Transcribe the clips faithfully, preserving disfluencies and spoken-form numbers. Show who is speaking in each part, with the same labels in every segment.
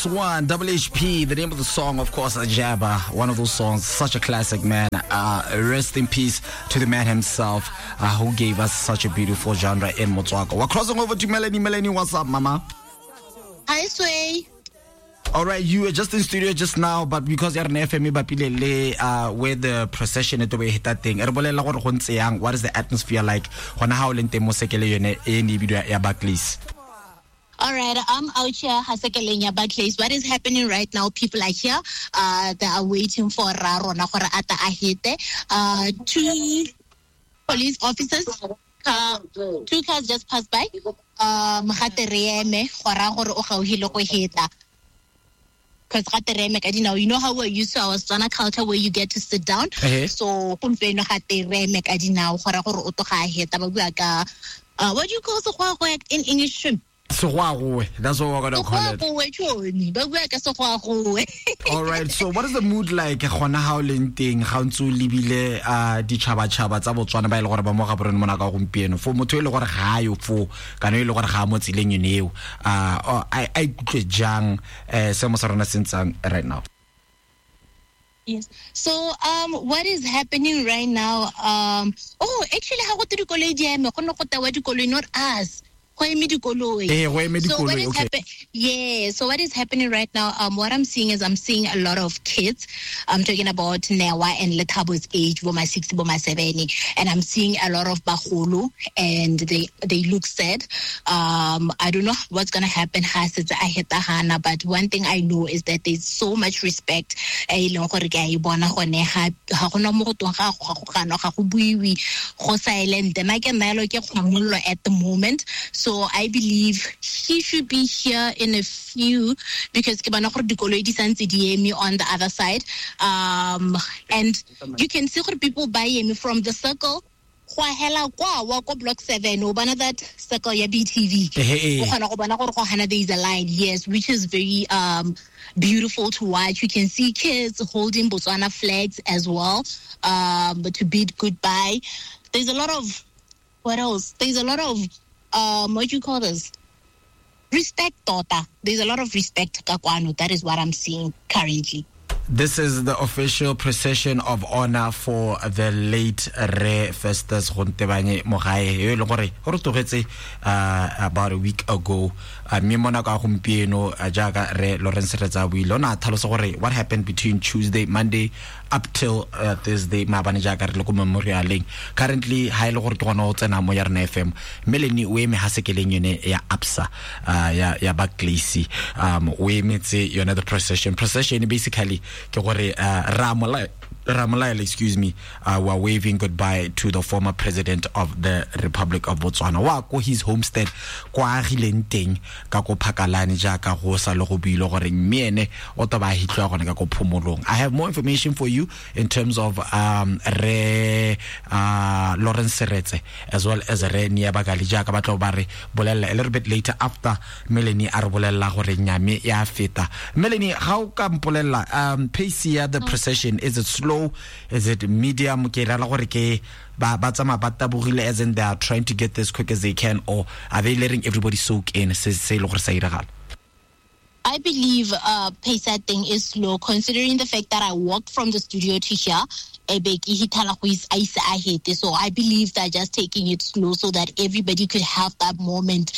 Speaker 1: One, W H P, the name of the song, of course, Ajaba, one of those songs, such a classic, man. Uh, rest in peace to the man himself, uh, who gave us such a beautiful genre in Motswako. We're crossing over to Melanie. Melanie, what's up, mama?
Speaker 2: Hi, Sway.
Speaker 1: All right, you were just in studio just now, but because you're an F M E, uh, where the procession at the way hit that thing, what is the atmosphere like?
Speaker 2: All right, I'm out here, Hasekelenya Barclays. What is happening right now? People are here. Uh, they are waiting for Rarona for Ata Ahite. Uh, two police officers, uh, two cars just passed by. Um, because you know how we're used to our Zona culture where you get to sit down.
Speaker 1: Uh-huh.
Speaker 2: So, uh, what do you call the in English?
Speaker 1: So that's what we're gonna call it. All right. So what is the mood like? Hona how lenting, how to libile uh di chaba chaba tsa Botswana ba ile gore ba mo ga boreng mona ka gompieno. For motho ile gore ga yo fo kana ile gore ga mo tsileng yone uh I I kutle jang eh se mo sa rona sentsang right now.
Speaker 2: Yes. So um what is happening right now? Um oh actually ha go tedi koloi di eme go no go tawa di koloi not us.
Speaker 1: Eh,
Speaker 2: so what is
Speaker 1: okay.
Speaker 2: happen- yeah, so what is happening right now, um, what I'm seeing is I'm seeing a lot of kids. I'm talking about Newa and Letabo's age, Boma sixty, Boma seventy, and I'm seeing a lot of Bahulu, and they they look sad. Um, I don't know what's gonna happen, but one thing I know is that there's so much respect. At the moment. So I believe he should be here in a few because on the other side. Um, and you can see people buy him from the circle. Block seven, or that circle ya B T V. There is a line, yes, which is very um beautiful to watch. You can see kids holding Botswana flags as well, um, but to bid goodbye. There's a lot of what else? There's a lot of um what do you call this? Respect, daughter. There's a lot of respect, Kakwano. That is what I'm seeing currently.
Speaker 1: This is the official procession of honor for the late Re Festus Gontebanye Mogae. Uh, about a week ago. Mimona ka gompieno jaaka Re Lawrence Retsabuile lona tlhalosa gore what happened between Tuesday, Monday up till uh, Thursday mabane jaaka re le go memorialeng. Currently ha ile gore ke gona o tsena mo ya rena F M. Melanie o eme hasekeleng yone ya Absa uh, ya ya Barclays um o emetse yone the procession procession basically ke gore uh, Ramola Ramalai, excuse me, uh, were waving goodbye to the former president of the Republic of Botswana. Wa ko his homestead kwa agileng teng ka go Phakalane jaaka go sa le go buile gore mmene o toba hitlwa gone ka go phomolong. I have more information for you in terms of um Re uh Lawrence Seretse as well as Re Niabagali jaaka ba tlo ba re bolella a little bit later after Melanie a re bolella gore nyame ya feta. Melanie, how ka mpolella um pace ya the procession, is it slow? Is it medium? Ke rala gore ke ba ba tsama ba tabogile as in they are trying to get this quick as they can, or are they letting everybody soak in? Se se lo gore sa iragal.
Speaker 2: I believe uh pace thing is slow considering the fact that I walked from the studio to here. So I believe that just taking it slow so that everybody could have that moment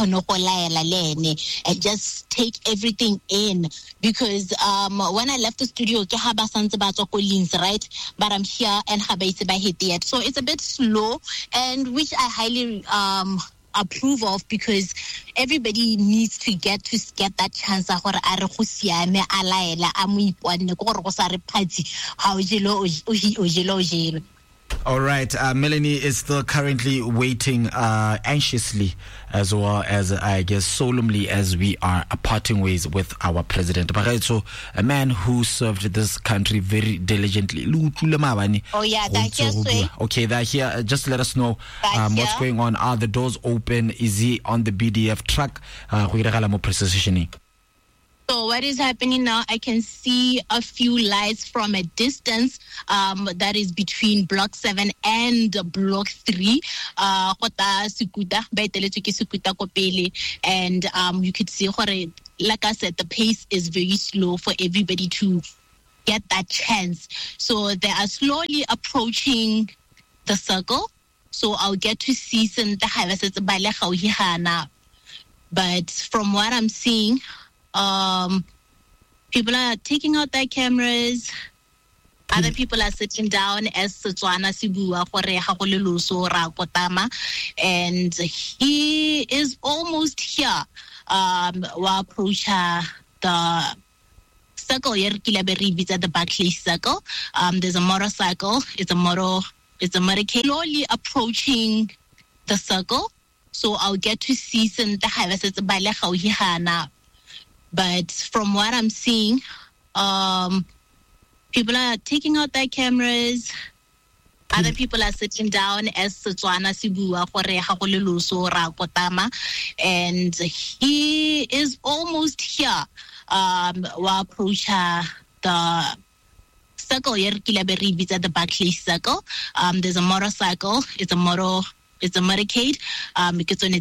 Speaker 2: and just take everything in, because um when I left the studio, right, but I'm here and yet, so it's a bit slow, and which I highly um approve of, because everybody needs to get to get that chance gore a re go siame a laela a mo ipone go gore go sa re phatsi ha o jelo o jelo o jelo.
Speaker 1: All right, uh, Melanie is still currently waiting uh, anxiously, as well as I guess solemnly, as we are parting ways with our president. So, a man who served this country very diligently.
Speaker 2: Oh yeah, that here.
Speaker 1: Okay, that here. Uh, just let us know um, what's going on. Are the doors open? Is he on the B D F truck? Uh,
Speaker 2: So what is happening now, I can see a few lights from a distance um, that is between block seven and block three. Uh, and um, you could see like I said, the pace is very slow for everybody to get that chance. So they are slowly approaching the circle. So I'll get to see some the but from what I'm seeing, um, people are taking out their cameras. Other people are sitting down as Setswana Sibua and he is almost here. Um, wa approach the circle here, the Barclays circle. Um, there's a motorcycle. It's a motor. It's a motorcade slowly approaching the circle. So I'll get to see some the but from what I'm seeing, um, people are taking out their cameras. Other people are sitting down as Setswana Sibua and he is almost here. Um, wa approach the circle here, the Barclays circle. Um, there's a motorcycle. It's a motor. It's a motorcade. Um, because when it's